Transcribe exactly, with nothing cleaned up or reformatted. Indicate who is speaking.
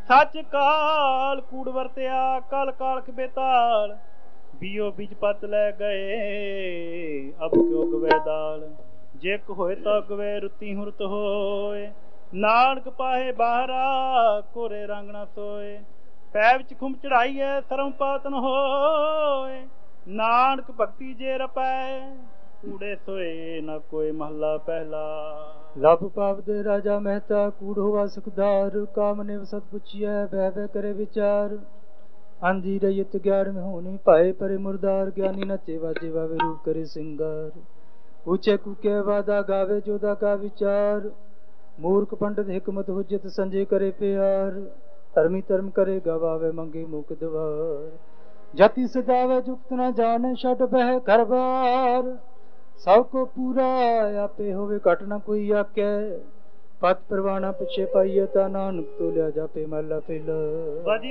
Speaker 1: ਸੱਚ ਕਾਲ ਕੂੜ ਵਰਤਿਆ ਕਲ ਕਾਲਖ ਬੇਤਾਲ ਬੀਓ ਬੀਜ ਪਤ ਲੈ ਗਏ ਅਬ ਕਿਉ ਗਵੇ ਦਾਲ ਜੇ ਕ ਹੋਏ ਤਾਂ ਗਵੇ ਰੁੱਤੀ ਹੁਰਤ ਹੋਏ ਨਾਨਕ ਪਾਹੇ ਬਾਹਰਾ ਕੋਰੇ ਰੰਗ ਨਾ ਸੋਏ ਪੈ ਵਿੱਚ ਖੁੰਮ ਚੜਾਈਏ ਸਰਮ ਪਾਤਨ ਹੋਏ ਨਾਨਕ ਭਗਤੀ ਜੇ ਰਪੈ ਕੂੜੇ ਸੋਏ ਨਾ ਕੋਈ ਮਹੱਲਾ ਪਹਿਲਾ।
Speaker 2: ਲਭ ਪਾਵਦੇ ਰਾਜਾ ਮਹਿਤਾ ਕੂੜ ਹੋਵਾ ਸੁਖਦਾਰ ਕਾਮ ਨਿਵ ਸਤ ਪੁੱਛੀਐ ਬਹਿ ਬਹਿ ਕਰੇ ਵਿਚਾਰ ਆਂਦੀ ਰਯਤ ਗਿਆਰ में होनी पाए परे मुरदार ज्ञानी नचे वाजे वावे रूप करे सिंगार ऊंचे कुके वादा गावे जोदा का विचार मूर्ख पंडित हिकमत हुज्जत संजय करे प्यार धर्मी धर्म करे गवावे मंगे मुख द्वार जाति सदावे जुक्त न जाने छट बह घर बार सब को पूरा आपे होवे घट न कोई आके पत परवाना पिछे पाइए ता नानक तो लिया जापे महला पहला।